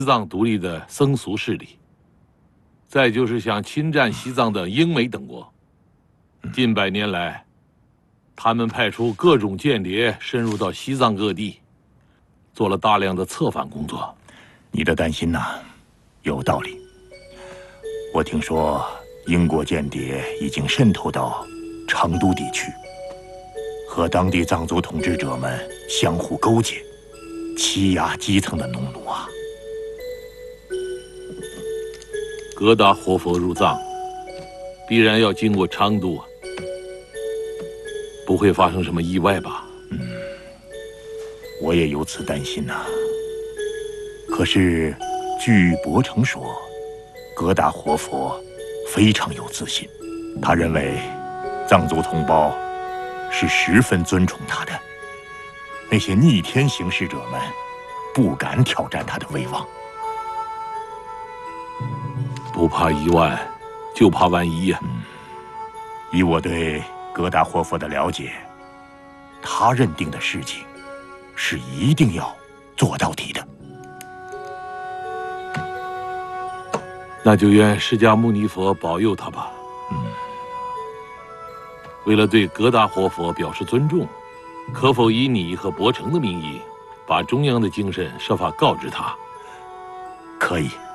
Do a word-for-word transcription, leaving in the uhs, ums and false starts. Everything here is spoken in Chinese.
西藏独立的僧俗势力，再就是想侵占西藏的英美等国。近百年来，他们派出各种间谍深入到西藏各地，做了大量的策反工作。 你的担心呐，有道理。我听说英国间谍已经渗透到成都地区，和当地藏族统治者们相互勾结，欺压基层的农奴啊。 格达活佛入藏，必然要经过昌都啊，不会发生什么意外吧？ 嗯，我也有此担心呐。可是，据伯承说，格达活佛非常有自信，他认为藏族同胞是十分尊崇他的，那些逆天行事者们不敢挑战他的威望。 不怕一万，就怕万一呀、啊嗯。以我对格达活佛的了解，他认定的事情是一定要做到底的。 那就愿释迦牟尼佛保佑他吧。 嗯。 为了对格达活佛表示尊重，可否以你和伯承的名义，把中央的精神设法告知他？ 可以。